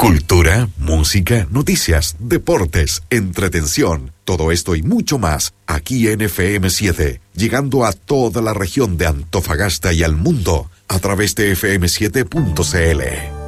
Cultura, música, noticias, deportes, entretención, todo esto y mucho más aquí en FM7, llegando a toda la región de Antofagasta y al mundo a través de fm7.cl.